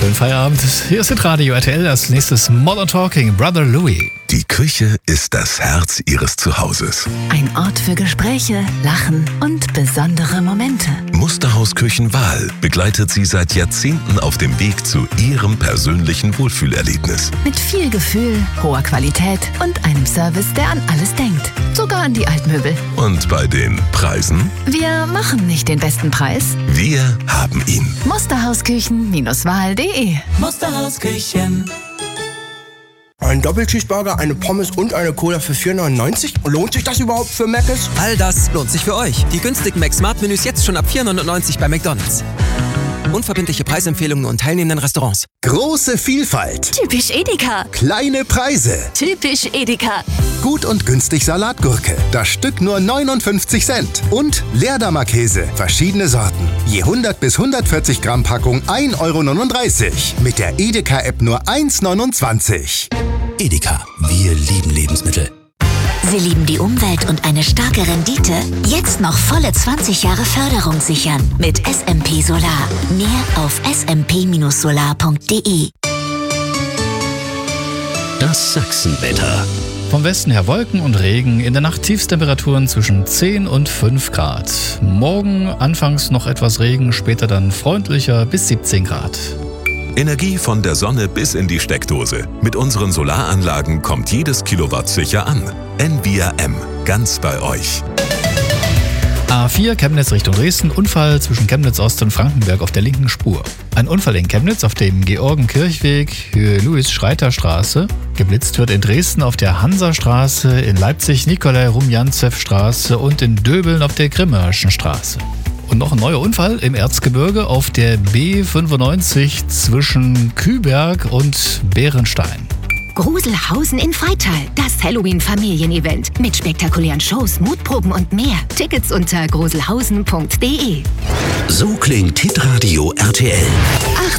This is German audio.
Schönen Feierabend. Hier ist Radio RTL. Als nächstes Modern Talking, Brother Louis. Die Küche ist das Herz Ihres Zuhauses. Ein Ort für Gespräche, Lachen und besondere Momente. Musterhaus Küchenwahl begleitet Sie seit Jahrzehnten auf dem Weg zu Ihrem persönlichen Wohlfühlerlebnis. Mit viel Gefühl, hoher Qualität und einem Service, der an alles denkt. Sogar an die Altmöbel. Und bei den Preisen? Wir machen nicht den besten Preis. Wir haben ihn. Musterhausküchen-wahl.de Musterhausküchen. Ein Doppelcheeseburger, eine Pommes und eine Cola für 4,99? Lohnt sich das überhaupt für Mc's? All das lohnt sich für euch. Die günstigen Mac-Smart-Menüs jetzt schon ab 4,99 bei McDonald's. Unverbindliche Preisempfehlungen und teilnehmenden Restaurants. Große Vielfalt. Typisch Edeka. Kleine Preise. Typisch Edeka. Gut und günstig Salatgurke. Das Stück nur 59 Cent. Und Leerdammer-Käse. Verschiedene Sorten. Je 100 bis 140 Gramm Packung 1,39 Euro. Mit der Edeka-App nur 1,29 €. Edeka, wir lieben Lebensmittel. Sie lieben die Umwelt und eine starke Rendite? Jetzt noch volle 20 Jahre Förderung sichern mit SMP Solar. Mehr auf smp-solar.de. Das Sachsenwetter. Vom Westen her Wolken und Regen, in der Nacht Tiefstemperaturen zwischen 10 und 5 Grad. Morgen anfangs noch etwas Regen, später dann freundlicher bis 17 Grad. Energie von der Sonne bis in die Steckdose. Mit unseren Solaranlagen kommt jedes Kilowatt sicher an. Envia M. Ganz bei euch. A4 Chemnitz Richtung Dresden, Unfall zwischen Chemnitz Ost und Frankenberg auf der linken Spur. Ein Unfall in Chemnitz auf dem Georgenkirchweg, Höhe Louis-Schreiter-Straße. Geblitzt wird in Dresden auf der Hansastraße, in Leipzig Nikolai-Rumjantzew-Straße und in Döbeln auf der Grimmerschen Straße. Und noch ein neuer Unfall im Erzgebirge auf der B95 zwischen Küberg und Bärenstein. Gruselhausen in Freital, das Halloween-Familienevent mit spektakulären Shows, Mutproben und mehr. Tickets unter gruselhausen.de. So klingt Hitradio RTL.